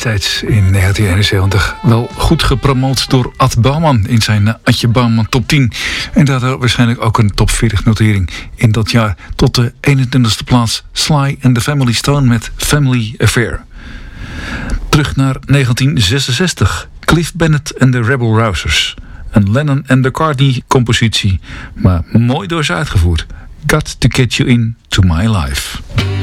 destijds in 1971 wel goed gepromoot door Ad Bouwman in zijn Adje Bouwman top 10. En daardoor waarschijnlijk ook een top 40 notering in dat jaar. Tot de 21ste plaats Sly and the Family Stone met Family Affair. Terug naar 1966. Cliff Bennett en de Rebel Rousers. Een Lennon en McCartney compositie, maar mooi door ze uitgevoerd. Got to Get You Into My Life.